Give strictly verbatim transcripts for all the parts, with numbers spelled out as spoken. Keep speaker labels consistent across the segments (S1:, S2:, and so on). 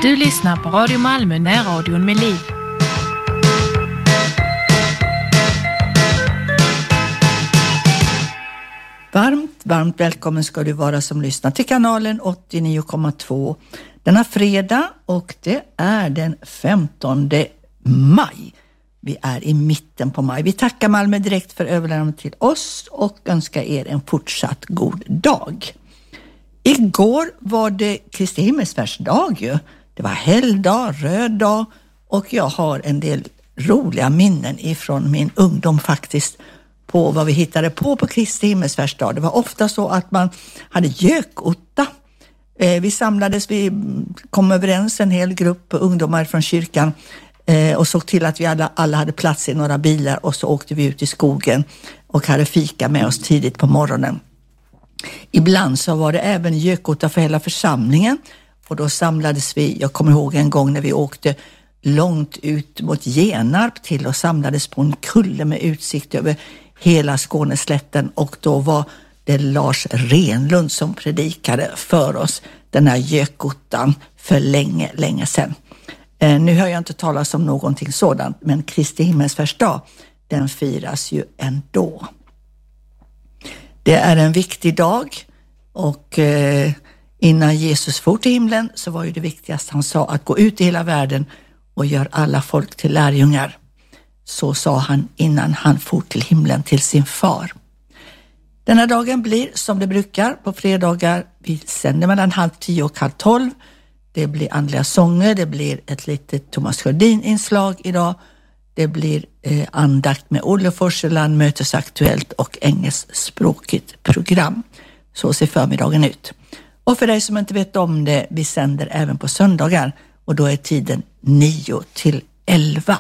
S1: Du lyssnar på Radio Malmö, närradion med liv.
S2: Varmt, varmt välkommen ska du vara som lyssnar till kanalen åttionio komma två denna fredag, och det är den femtonde maj. Vi är i mitten på maj. Vi tackar Malmö Direkt för överlämnandet till oss och önskar er en fortsatt god dag. Igår var det Kristi himmelsfärdsdag ju. Det var helgdag, röd dag, och jag har en del roliga minnen ifrån min ungdom faktiskt på vad vi hittade på på Kristi himmelsfärdsdag. Det var ofta så att man hade gökotta. Eh, vi samlades, vi kom överens en hel grupp ungdomar från kyrkan eh, och såg till att vi alla, alla hade plats i några bilar, och så åkte vi ut i skogen och hade fika med oss tidigt på morgonen. Ibland så var det även gökotta för hela församlingen, och då samlades vi, jag kommer ihåg en gång när vi åkte långt ut mot Genarp till och samlades på en kulle med utsikt över hela Skåneslätten, och då var det Lars Renlund som predikade för oss den här gökottan för länge, länge sedan. Eh, nu hör jag inte talas om någonting sådant, men Kristi himmelsfärdsdag, den firas ju ändå. Det är en viktig dag, och eh, innan Jesus for till himlen så var ju det viktigaste han sa att gå ut i hela världen och gör alla folk till lärjungar. Så sa han innan han for till himlen till sin far. Den här dagen blir som det brukar på fredagar. Vi sänder mellan halv tio och halv tolv. Det blir andliga sånger, det blir ett litet Thomas Sjödin-inslag idag. Det blir eh, andakt med Olle Forseland, mötesaktuellt och engelskspråkigt program. Så ser förmiddagen ut. Och för dig som inte vet om det, vi sänder även på söndagar, och då är tiden nio till elva.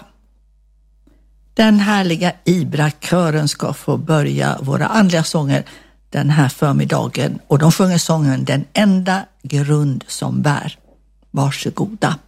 S2: Den härliga Ibra-kören ska få börja våra andliga sånger den här förmiddagen, och de sjunger sången Den enda grund som bär. Varsågoda.